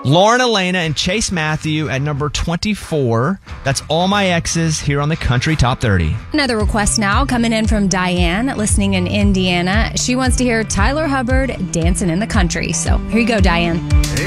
Lauren Elena and Chase Matthew at number 24. That's All My Exes here on the Country Top 30. Another request now coming in from Diane, listening in Indiana. She wants to hear Tyler Hubbard, Dancing in the Country. So here you go, Diane.